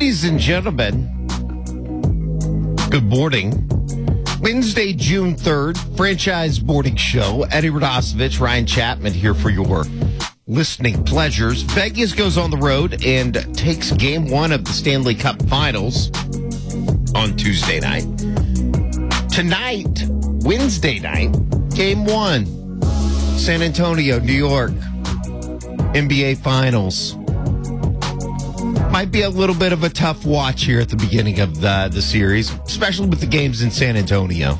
Ladies and gentlemen, good morning. Wednesday, June 3rd, Franchise Morning Show. Eddie Radosevich, Ryan Chapman here for your listening pleasures. Vegas goes on the road and takes game one of the Stanley Cup Finals on Tuesday night. Tonight, Wednesday night, game one, San Antonio, New York, NBA Finals. Might be a little bit of a tough watch here at the beginning of the series, especially with the games in San Antonio.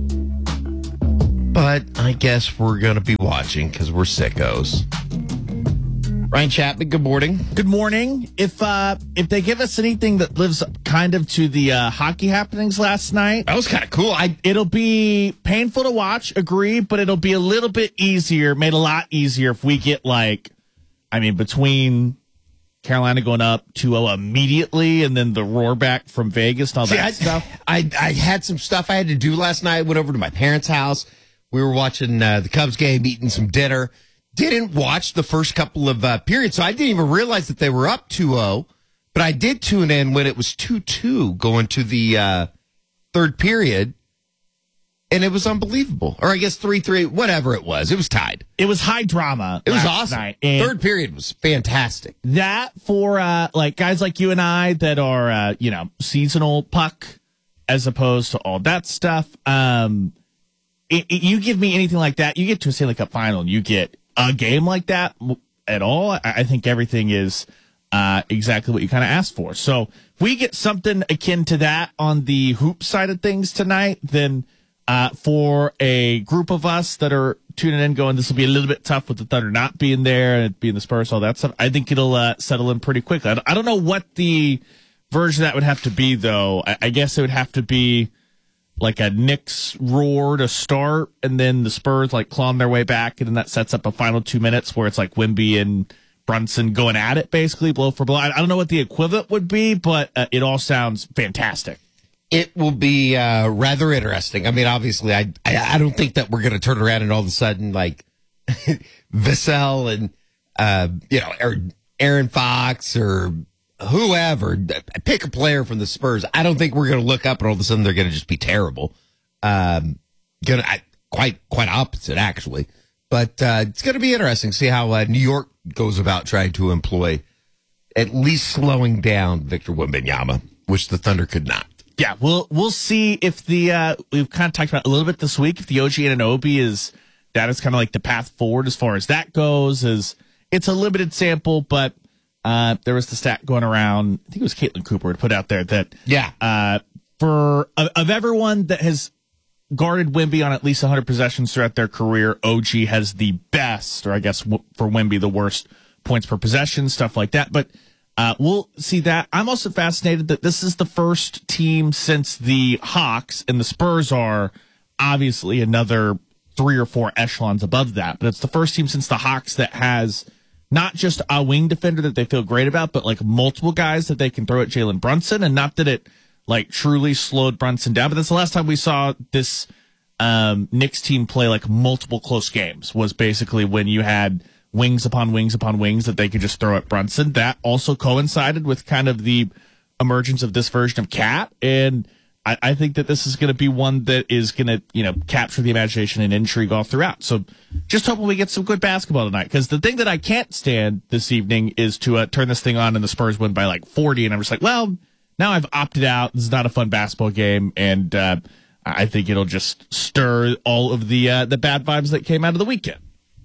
But I guess we're going to be watching because we're sickos. Ryan Chapman, good morning. Good morning. If they give us anything that lives kind of to the hockey happenings last night, That was kind of cool. it'll be painful to watch, agree, but it'll be a little bit easier, made a lot easier if we get between Carolina going up 2-0 immediately and then the roar back from Vegas and all that stuff. I had some stuff I had to do last night. I went over to my parents' house. We were watching the Cubs game, eating some dinner. Didn't watch the first couple of periods, so I didn't even realize that they were up 2-0. But I did tune in when it was 2-2 going to the third period, and it was unbelievable. Or I guess 3-3, whatever it was. It was tied. It was high drama. It was last awesome. night. Third period was fantastic. That for guys like you and I that are seasonal puck as opposed to all that stuff. You give me anything like that, you get to a Stanley Cup final and you get a game like that at all. I think everything is exactly what you kind of asked for. So if we get something akin to that on the hoop side of things tonight, then for a group of us that are tuning in going, this will be a little bit tough with the Thunder not being there and being the Spurs, all that stuff. I think it'll settle in pretty quickly. I don't know what the version of that would have to be, though. I guess it would have to be like a Knicks roar to start, and then the Spurs clawing their way back, and then that sets up a final 2 minutes where it's like Wemby and Brunson going at it, basically, blow for blow. I don't know what the equivalent would be, but it all sounds fantastic. It will be rather interesting. I mean, obviously, I don't think that we're going to turn around and all of a sudden, Vassell and, or Aaron Fox or whoever, pick a player from the Spurs. I don't think we're going to look up and all of a sudden they're going to just be terrible. Quite opposite, actually. But it's going to be interesting to see how New York goes about trying to employ at least slowing down Victor Wembanyama, which the Thunder could not. Yeah, we'll see if the we've kind of talked about a little bit this week if the OG Anunoby is kind of like the path forward as far as that goes. It's a limited sample, but there was the stat going around. I think it was Caitlin Cooper to put out there that of everyone that has guarded Wemby on at least 100 possessions throughout their career, OG has the best, or I guess for Wemby the worst points per possession, stuff like that. But we'll see that. I'm also fascinated that this is the first team since the Hawks, and the Spurs are obviously another 3 or 4 echelons above that. But it's the first team since the Hawks that has not just a wing defender that they feel great about, but multiple guys that they can throw at Jalen Brunson. And not that it truly slowed Brunson down, but that's the last time we saw this Knicks team play multiple close games, was basically when you had wings upon wings upon wings that they could just throw at Brunson. That also coincided with kind of the emergence of this version of Cat. And I think that this is going to be one that is going to, capture the imagination and intrigue all throughout. So just hoping we get some good basketball tonight. Because the thing that I can't stand this evening is to turn this thing on and the Spurs win by 40. And I'm just like, well, now I've opted out. This is not a fun basketball game. And I think it'll just stir all of the bad vibes that came out of the weekend.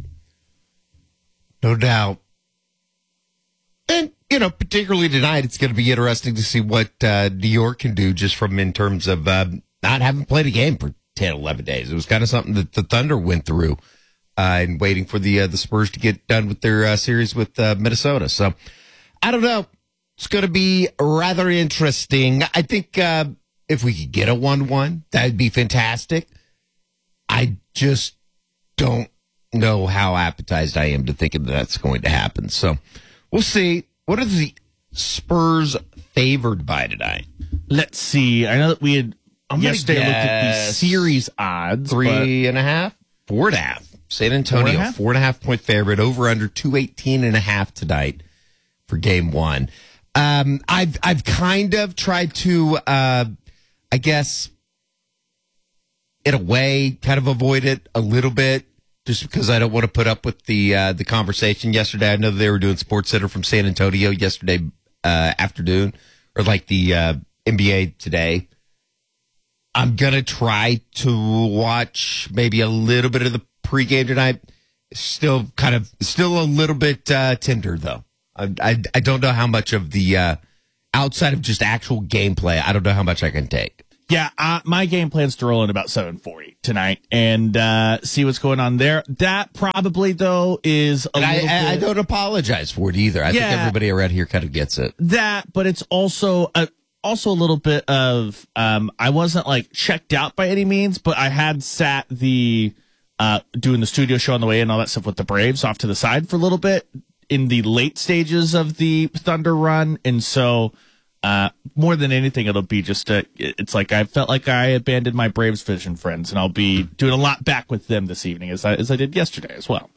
No doubt. And, particularly tonight, it's going to be interesting to see what New York can do just from in terms of not having played a game for 10, 11 days. It was kind of something that the Thunder went through and waiting for the Spurs to get done with their series with Minnesota. So, I don't know. It's going to be rather interesting. I think if we could get a 1-1, that would be fantastic. I just don't know how appetized I am to thinking that's going to happen. So we'll see. What are the Spurs favored by tonight? Let's see. I know that we had yesterday looked at the series odds. 3.5? 4.5. San Antonio, 4.5 point favorite, over under 218.5 tonight for game one. I've kind of tried to, I guess, in a way, kind of avoid it a little bit, just because I don't want to put up with the conversation yesterday. I know they were doing Sports Center from San Antonio yesterday afternoon, or like the NBA today. I'm gonna try to watch maybe a little bit of the pregame tonight. Still a little bit tender though. I don't know how much of the outside of just actual gameplay. I don't know how much I can take. Yeah, my game plan's to roll in about 7:40 tonight and see what's going on there. That probably though is a little bit. I don't apologize for it either. I think everybody around here kind of gets it. That, but it's also a little bit of I wasn't like checked out by any means, but I had sat doing the studio show on the way and all that stuff with the Braves off to the side for a little bit in the late stages of the Thunder run, and so more than anything, it'll be just it's like I felt like I abandoned my Braves vision friends, and I'll be doing a lot back with them this evening as I did yesterday as well.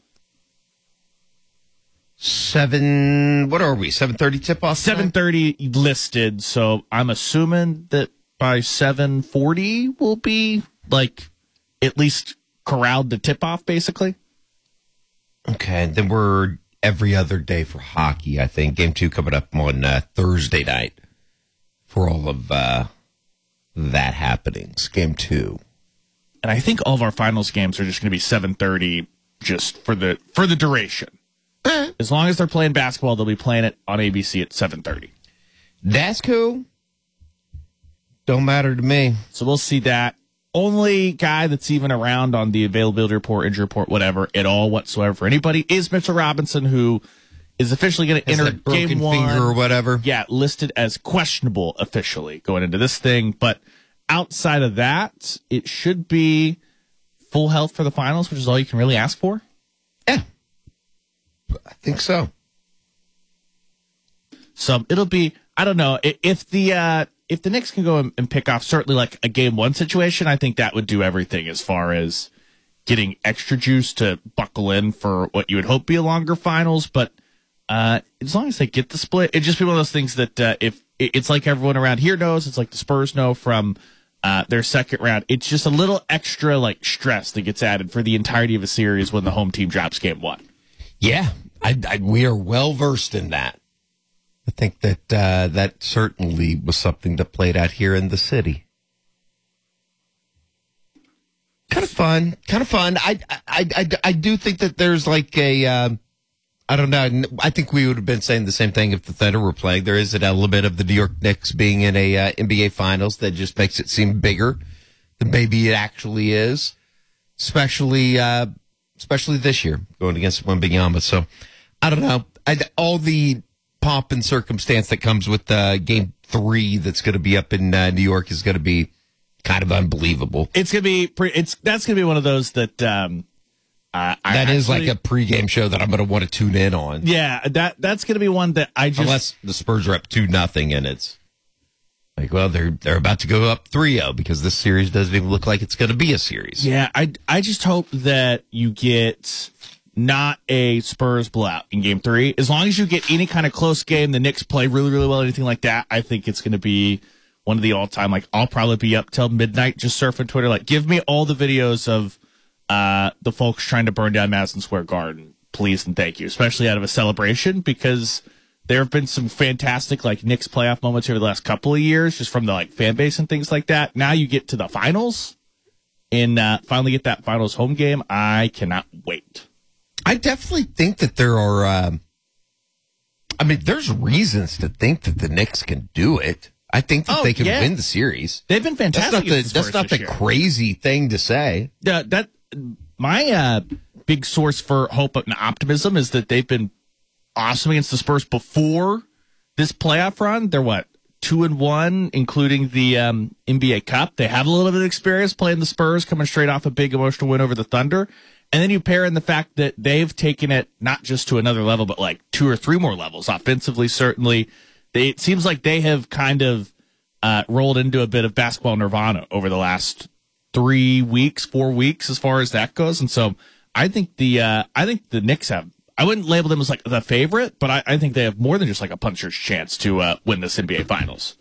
What are we? 7:30 tip off. 7:30 listed, so I'm assuming that by 7:40 we'll be like at least corralled to tip off, basically. Okay, and then we're every other day for hockey. I think Game 2 coming up on Thursday night for all of that happenings. Game 2, and I think all of our finals games are just going to be 7:30, just for the duration. As long as they're playing basketball, they'll be playing it on ABC at 7:30. That's cool. Don't matter to me. So we'll see that. Only guy that's even around on the availability report, injury report, whatever, at all whatsoever for anybody is Mitchell Robinson, who is officially going to enter Game 1. Finger or whatever. Yeah, listed as questionable officially going into this thing. But outside of that, it should be full health for the finals, which is all you can really ask for. Yeah. I think so. So it'll be, I don't know, if the Knicks can go and pick off certainly like a Game 1 situation, I think that would do everything as far as getting extra juice to buckle in for what you would hope be a longer finals. But as long as they get the split, it'd just be one of those things that if it's like everyone around here knows, it's like the Spurs know from their second round. It's just a little extra like stress that gets added for the entirety of a series when the home team drops Game 1. Yeah, we are well versed in that. I think that that certainly was something that played out here in the city. Kind of fun. I do think that there's like a, I don't know. I think we would have been saying the same thing if the Thunder were playing. There is an element of the New York Knicks being in a NBA Finals that just makes it seem bigger than maybe it actually is, especially this year going against Wembanyama. So I don't know. All the pomp and circumstance that comes with Game 3 that's going to be up in New York is going to be kind of unbelievable. It's going to be that's going to be one of those that that is like a pregame show that I'm going to want to tune in on. Yeah, that's going to be one that I just, unless the Spurs are up 2-0 and it's like, well, they're about to go up 3-0 because this series doesn't even look like it's going to be a series. Yeah, I just hope that you get not a Spurs blowout in Game 3. As long as you get any kind of close game, the Knicks play really, really well, anything like that, I think it's going to be one of the all-time, like, I'll probably be up till midnight just surfing Twitter. Like, give me all the videos of the folks trying to burn down Madison Square Garden, please and thank you, especially out of a celebration, because there have been some fantastic, like, Knicks playoff moments over the last couple of years, just from the, like, fan base and things like that. Now you get to the finals and finally get that finals home game. I cannot wait. I definitely think that there are, there's reasons to think that the Knicks can do it. I think that they can win the series. They've been fantastic. That's not the crazy thing to say. My big source for hope and optimism is that they've been awesome against the Spurs before this playoff run. They're 2-1, including the NBA Cup. They have a little bit of experience playing the Spurs, coming straight off a big emotional win over the Thunder. And then you pair in the fact that they've taken it not just to another level, but like 2 or 3 more levels. Offensively, certainly. It seems like they have kind of rolled into a bit of basketball nirvana over the last 3 weeks, 4 weeks, as far as that goes. And so I think the Knicks have I wouldn't label them as like the favorite, but I think they have more than just like a puncher's chance to win this NBA Finals.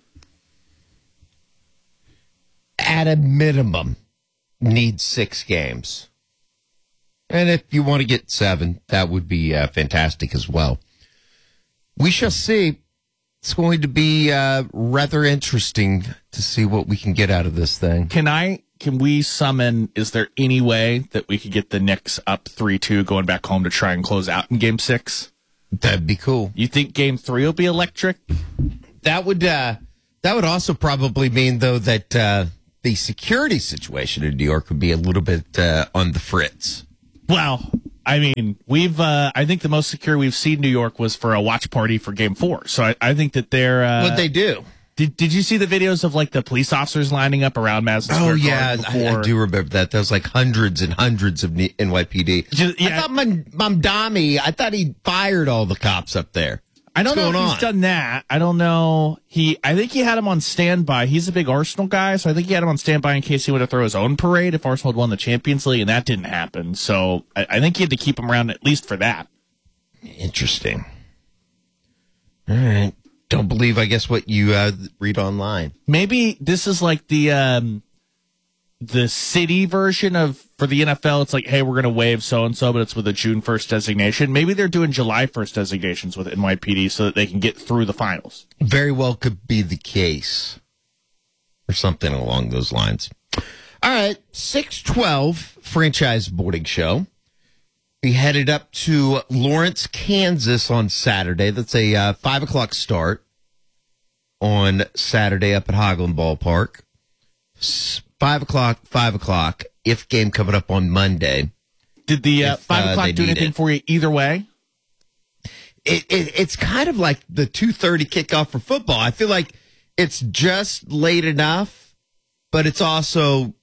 At a minimum, need 6 games. And if you want to get 7, that would be fantastic as well. We shall see. It's going to be rather interesting to see what we can get out of this thing. Can we summon, is there any way that we could get the Knicks up 3-2 going back home to try and close out in game 6? That'd be cool. You think game 3 will be electric? That would also probably mean, though, that the security situation in New York would be a little bit on the fritz. Well, I mean, I think the most secure we've seen New York was for a watch party for game 4. So I think that they're. What'd they do? Did you see the videos of like the police officers lining up around Madison Square Garden? I do remember that. There was like hundreds and hundreds of NYPD. I thought Mamdani, I thought he fired all the cops up there. I don't know if he's done that. I don't know. I think he had him on standby. He's a big Arsenal guy, so I think he had him on standby in case he would have throw his own parade if Arsenal had won the Champions League, and that didn't happen. So I think he had to keep him around at least for that. Interesting. All right. Don't believe, I guess, what you read online. Maybe this is like the city version of, for the NFL, it's like, hey, we're going to waive so-and-so, but it's with a June 1st designation. Maybe they're doing July 1st designations with NYPD so that they can get through the finals. Very well could be the case. Or something along those lines. All right, 612 Franchise Boarding Show. We headed up to Lawrence, Kansas on Saturday. That's a 5 o'clock start on Saturday up at Hagelin Ballpark. 5 o'clock. If game coming up on Monday. Did the 5 o'clock do anything for you either way? It's kind of like the 2:30 kickoff for football. I feel like it's just late enough, but it's also,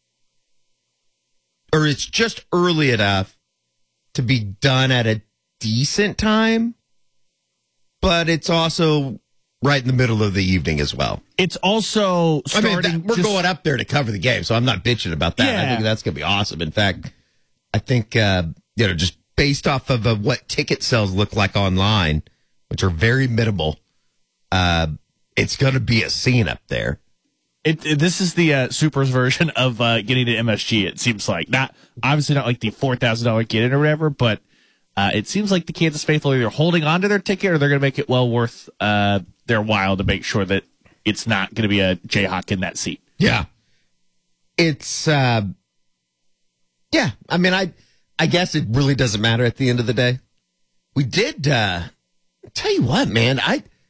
or it's just early enough to be done at a decent time, but it's also right in the middle of the evening as well. It's also starting. We're going up there to cover the game, so I'm not bitching about that. Yeah. I think that's going to be awesome. In fact, I think, just based off of what ticket sales look like online, which are very minimal, it's going to be a scene up there. This is the Supers version of getting to MSG. It seems like obviously not like the $4,000 get in or whatever, but it seems like the Kansas faithful are either holding on to their ticket or they're going to make it well worth their while to make sure that it's not going to be a Jayhawk in that seat. Yeah, it's I mean, I guess it really doesn't matter at the end of the day. We did tell you what, man.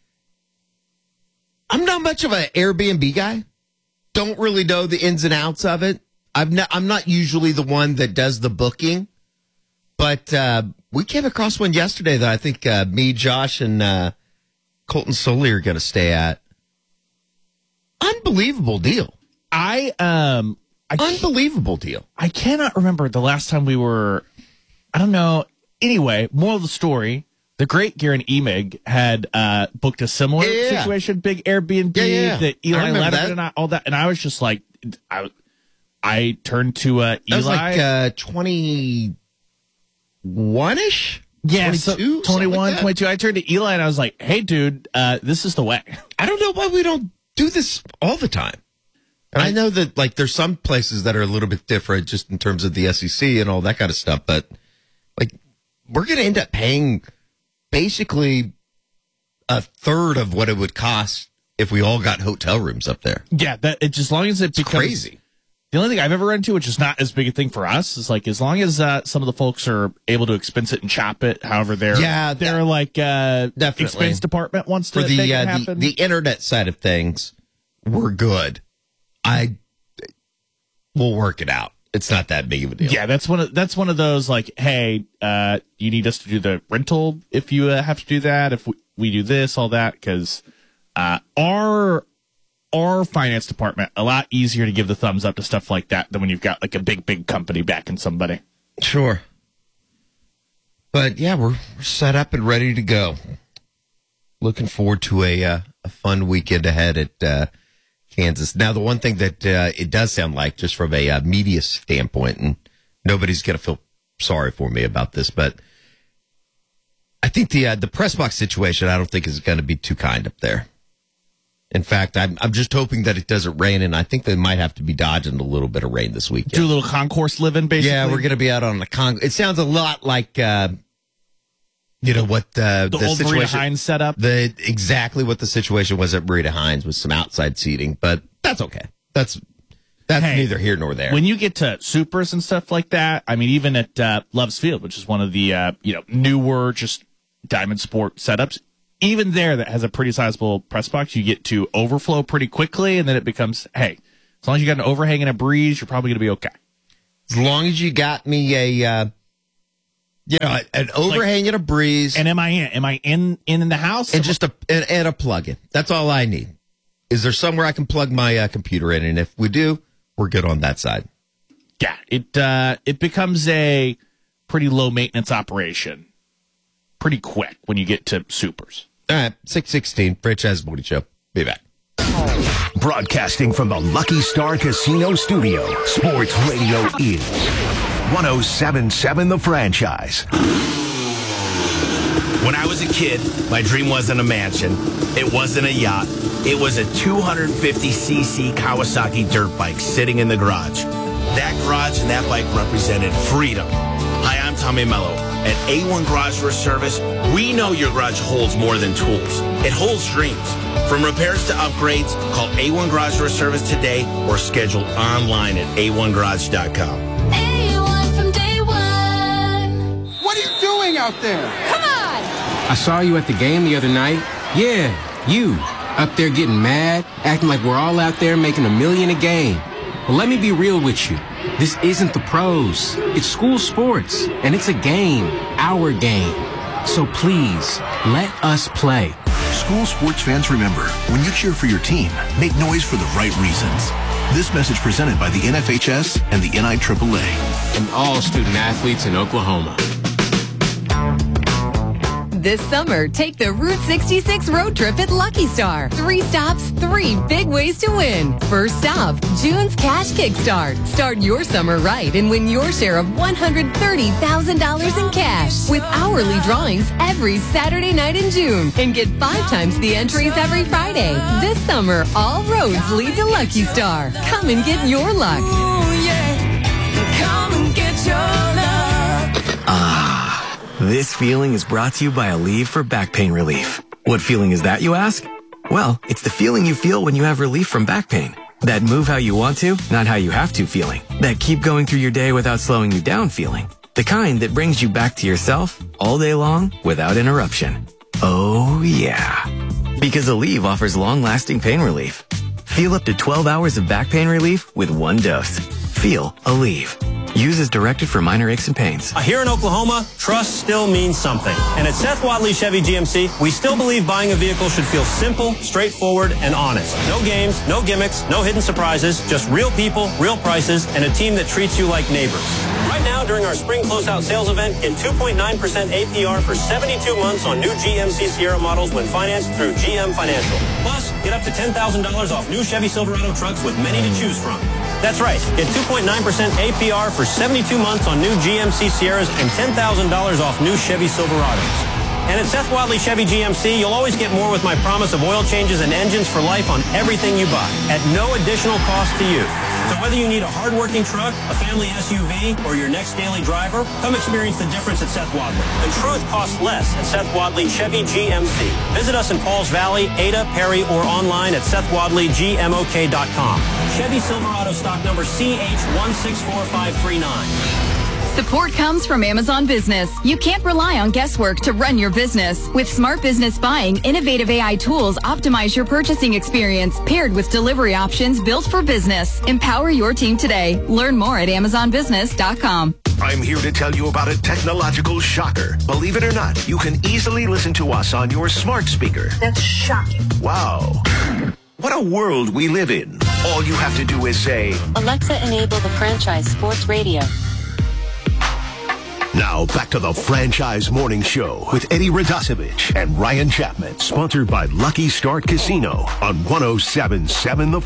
I'm not much of an Airbnb guy. Don't really know the ins and outs of it. I'm not usually the one that does the booking, but we came across one yesterday that I think me, Josh, and Colton Soley are going to stay at. Unbelievable deal. Unbelievable deal. I cannot remember the last time we were. I don't know. Anyway, moral of the story. The great Garen Emig had booked a similar situation, big Airbnb that Eli Letterman and all that. And I was just like, I turned to Eli. That was like 21-ish? Yeah, 22, 21, 22. I turned to Eli and I was like, hey, dude, this is the way. I don't know why we don't do this all the time. And I know that like there's some places that are a little bit different just in terms of the SEC and all that kind of stuff. But like we're going to end up paying basically a third of what it would cost if we all got hotel rooms up there. Yeah, as long as it becomes crazy. The only thing I've ever run into, which is not as big a thing for us, is like as long as some of the folks are able to expense it and chop it, however their expense department wants to make it happen. The internet side of things, we're good. We'll work it out. It's not that big of a deal. Yeah, that's one of those like, hey, you need us to do the rental if you have to do that. If we do this, all that, because our finance department a lot easier to give the thumbs up to stuff like that than when you've got like a big company backing somebody. Sure, but yeah, we're set up and ready to go. Looking forward to a fun weekend ahead at Kansas. Now, the one thing that it does sound like, just from a media standpoint, and nobody's going to feel sorry for me about this, but I think the press box situation, I don't think is going to be too kind up there. In fact, I'm just hoping that it doesn't rain, and I think they might have to be dodging a little bit of rain this weekend. Do a little concourse living, basically? Yeah, we're going to be out on the It sounds a lot like, what the old situation, Marita Hines setup? Exactly what the situation was at Marita Hines with some outside seating, but that's okay. That's neither here nor there. When you get to supers and stuff like that, I mean, even at Love's Field, which is one of the newer just Diamond Sport setups, even there that has a pretty sizable press box, you get to overflow pretty quickly, and then it becomes, hey, as long as you got an overhang and a breeze, you're probably going to be okay. As long as you got me an overhang and a breeze. And am I in the house? And just a plug-in. That's all I need. Is there somewhere I can plug my computer in? And if we do, we're good on that side. Yeah, it becomes a pretty low-maintenance operation pretty quick when you get to supers. All right, 6:16, Franchise Morning Show. Be back. Broadcasting from the Lucky Star Casino Studio, Sports Radio is 107.7 The Franchise. When I was a kid, my dream wasn't a mansion. It wasn't a yacht. It was a 250cc Kawasaki dirt bike sitting in the garage. That garage and that bike represented freedom. Hi, I'm Tommy Mello. At A1 Garage Service, we know your garage holds more than tools. It holds dreams. From repairs to upgrades, call A1 Garage Service today or schedule online at a1garage.com. A1 from day one. What are you doing out there? Come on! I saw you at the game the other night. Yeah, you. Up there getting mad, acting like we're all out there making $1 million a game. Well, let me be real with you. This isn't the pros. It's school sports, and it's a game, our game. So please, let us play. School sports fans, remember, when you cheer for your team, make noise for the right reasons. This message presented by the NFHS and the NIAAA. And all student athletes in Oklahoma. This summer, take the Route 66 road trip at Lucky Star. 3 stops, 3 big ways to win. First stop, June's Cash Kickstart. Start your summer right and win your share of $130,000 in cash with hourly drawings every Saturday night in June. And get 5 times the entries every Friday. This summer, all roads lead to Lucky Star. Come and get your luck. Ooh, yeah. Come and get your love. This feeling is brought to you by Aleve for back pain relief. What feeling is that, you ask? Well, it's the feeling you feel when you have relief from back pain. That move how you want to, not how you have to feeling. That keep going through your day without slowing you down feeling. The kind that brings you back to yourself all day long without interruption. Oh, yeah. Because Aleve offers long-lasting pain relief. Feel up to 12 hours of back pain relief with 1 dose. Feel Aleve. Use as directed for minor aches and pains. Here in Oklahoma, trust still means something. And at Seth Wadley Chevy GMC, we still believe buying a vehicle should feel simple, straightforward, and honest. No games, no gimmicks, no hidden surprises, just real people, real prices, and a team that treats you like neighbors. Right now, during our spring closeout sales event, get 2.9% APR for 72 months on new GMC Sierra models when financed through GM Financial. Plus, get up to $10,000 off new Chevy Silverado trucks with many to choose from. That's right. Get 2.9% APR for 72 months on new GMC Sierras and $10,000 off new Chevy Silverados. And at Seth Wadley Chevy GMC, you'll always get more with my promise of oil changes and engines for life on everything you buy at no additional cost to you. So whether you need a hard-working truck, a family SUV, or your next daily driver, come experience the difference at Seth Wadley. The truth costs less at Seth Wadley Chevy GMC. Visit us in Pauls Valley, Ada, Perry, or online at SethWadleyGMOK.com. Chevy Silverado stock number CH164539. Support comes from Amazon Business. You can't rely on guesswork to run your business. With Smart Business Buying, innovative AI tools optimize your purchasing experience, paired with delivery options built for business. Empower your team today. Learn more at AmazonBusiness.com. I'm here to tell you about a technological shocker. Believe it or not, you can easily listen to us on your smart speaker. That's shocking. Wow. What a world we live in. All you have to do is say, Alexa, enable the Franchise Sports Radio. Now, back to the Franchise Morning Show with Eddie Radosevich and Ryan Chapman. Sponsored by Lucky Start Casino on 107.7 The